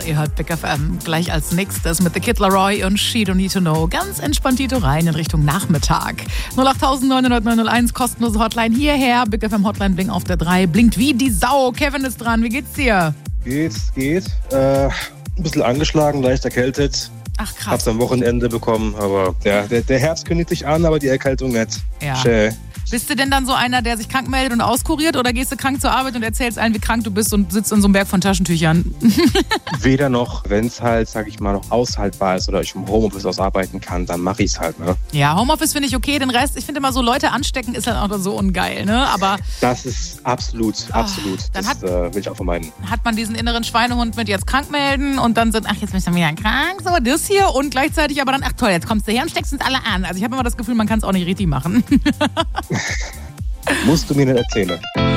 Ihr hört Big FM gleich als nächstes mit The Kid Laroi und She Don't Need to Know. Ganz entspannt Tito rein in Richtung Nachmittag. 08900 kostenlose Hotline hierher. Big FM Hotline blinkt auf der 3. Blinkt wie die Sau. Kevin ist dran. Wie geht's dir? Geht. Ein bisschen angeschlagen, leicht erkältet. Ach krass. Hab's am Wochenende bekommen, aber der Herbst kündigt sich an, aber die Erkältung nicht. Ja. Schön. Bist du denn dann so einer, der sich krank meldet und auskuriert, oder gehst du krank zur Arbeit und erzählst allen, wie krank du bist und sitzt in so einem Berg von Taschentüchern? Weder noch, wenn es halt, sag ich mal, noch aushaltbar ist oder ich im Homeoffice ausarbeiten kann, dann mache ich es halt, ne? Ja, Homeoffice finde ich okay, den Rest, ich finde immer so, Leute anstecken ist halt auch so ungeil, ne? Aber das ist absolut. Dann Das will ich auch vermeiden. hat man diesen inneren Schweinehund mit jetzt krank melden und dann sind, ach, jetzt bin ich dann wieder krank, so, das hier, und gleichzeitig aber dann, ach toll, jetzt kommst du her und steckst uns alle an. Also ich habe immer das Gefühl, man kann es auch nicht richtig machen. Musst du mir nicht erzählen.